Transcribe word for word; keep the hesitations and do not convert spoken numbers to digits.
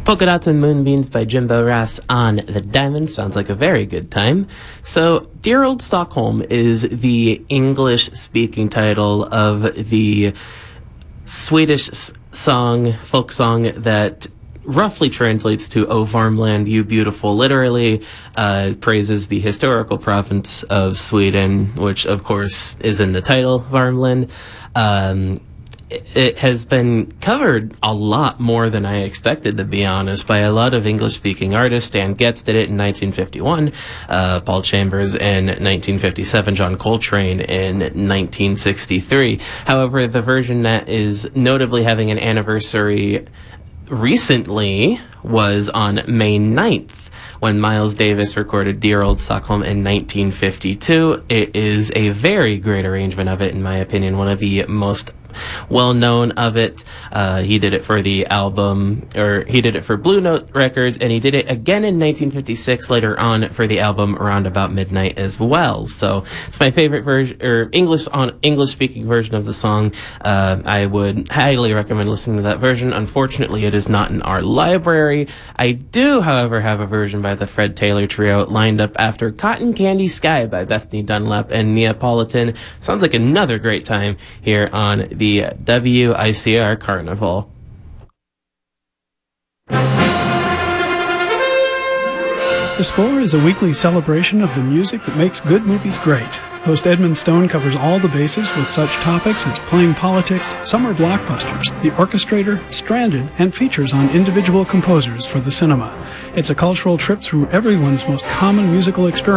Polka Dots and Moonbeams by Jimbo Rass on The Diamond. Sounds like a very good time. So, Dear Old Stockholm is the English-speaking title of the Swedish song, folk song, that roughly translates to "O Varmland, you beautiful." Literally uh, praises the historical province of Sweden, which, of course, is in the title, Varmland. Um... It has been covered a lot more than I expected, to be honest, by a lot of English-speaking artists. Stan Getz did it in nineteen fifty-one, uh, Paul Chambers in nineteen fifty-seven, John Coltrane in nineteen sixty-three. However, the version that is notably having an anniversary recently was on May ninth, when Miles Davis recorded Dear Old Stockholm in nineteen fifty-two. It is a very great arrangement of it, in my opinion, one of the most well-known of it. Uh, he did it for the album, or he did it for Blue Note Records, and he did it again in nineteen fifty-six later on for the album Around About Midnight as well. So it's my favorite version, or English on English-speaking version of the song. Uh, I would highly recommend listening to that version. Unfortunately, it is not in our library. I do, however, have a version by the Fred Taylor Trio lined up after Cotton Candy Sky by Bethany Dunlap and Neapolitan. Sounds like another great time here on the The W I C R Carnival. The Score is a weekly celebration of the music that makes good movies great. Host Edmund Stone covers all the bases with such topics as playing politics, summer blockbusters, The Orchestrator, Stranded, and features on individual composers for the cinema. It's a cultural trip through everyone's most common musical experience.